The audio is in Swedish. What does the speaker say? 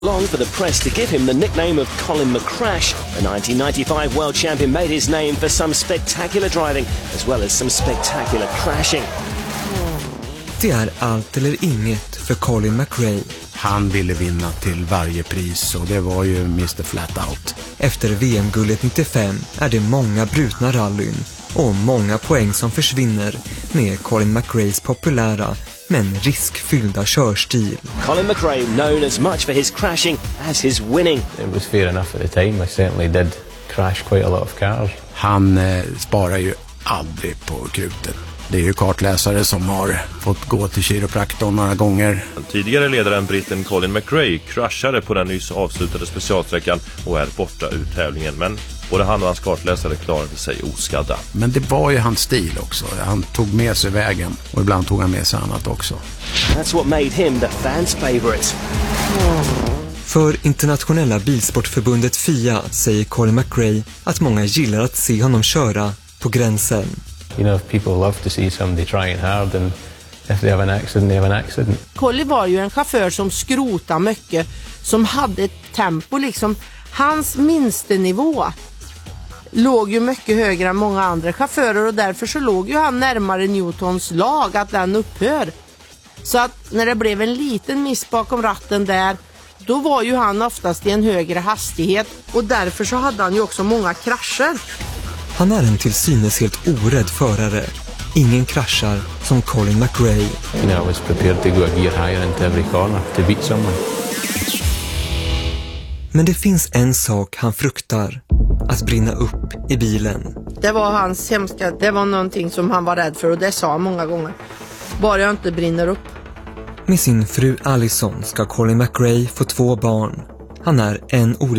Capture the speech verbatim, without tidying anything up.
Long for the press to give him the nickname of Colin McCrash. The nineteen ninety-five world champion made his name for some spectacular driving as well as some spectacular crashing. Det är allt eller inget för Colin McRae. Han ville vinna till varje pris och det var ju mister Flat Out. Efter V M-guldet nittiofem är det många brutna rallyn och många poäng som försvinner med Colin McRaes populära men riskfyllda körstil. Colin McRae known as much for his crashing as his winning. It was fair enough at the time. I certainly did crash quite a lot of cars. Han eh, sparar ju aldrig på krutet. Det är ju kartläsare som har fått gå till kiropraktorn några gånger. Den tidigare ledaren britten Colin McRae kraschade på den nyss avslutade specialsträckan och är borta ur tävlingen. Men både han och hans kartläsare klarade sig oskadda. Men det var ju hans stil också. Han tog med sig vägen och ibland tog han med sig annat också. That's what made him the fans' favorite. För internationella bilsportförbundet F I A säger Colin McRae att många gillar att se honom köra på gränsen. You know, if people love to see somebody trying hard, and if they have an accident, they have an accident. Colin var ju en chaufför som skrotade mycket, som hade ett tempo liksom. Hans minstenivå låg ju mycket högre än många andra chaufförer och därför så låg ju han närmare Newtons lag att den upphör. Så att när det blev en liten miss bakom ratten där, då var ju han oftast i en högre hastighet och därför så hade han ju också många krascher. Han är en till synes helt orädd förare. Ingen kraschar som Colin McRae. You know, I was prepared to go a gear higher into every corner to beat someone. Men det finns en sak han fruktar. Att brinna upp i bilen. Det var hans hemska, det var någonting som han var rädd för och det sa han många gånger. Bara jag inte brinner upp. Med sin fru Allison ska Colin McRae få två barn. Han är en olycklig